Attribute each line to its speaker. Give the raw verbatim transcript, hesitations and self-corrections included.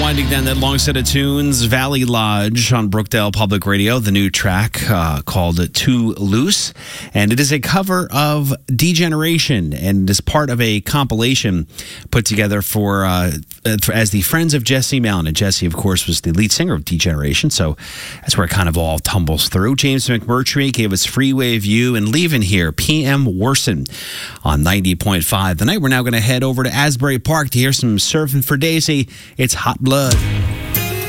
Speaker 1: winding down that long set of tunes, Valley Lodge on Brookdale Public Radio, the new track uh, called Too Loose. And it is a cover of Degeneration and is part of a compilation put together for, uh, for as the Friends of Jesse Malin. And Jesse, of course, was the lead singer of Degeneration, so that's where it kind of all tumbles through. James McMurtry gave us Freeway View and Leaving Here, P M Worsen on ninety point five. Tonight, we're now going to head over to Asbury Park to hear some Surfing for Daisy. It's Hot Blood.